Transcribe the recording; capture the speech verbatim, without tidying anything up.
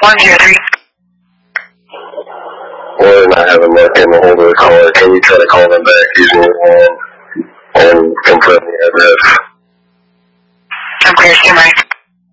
one zero three. We're not having luck getting a hold of the caller. Can you try to call them back using your one and confirm the address? I'm clear, Sim Mike.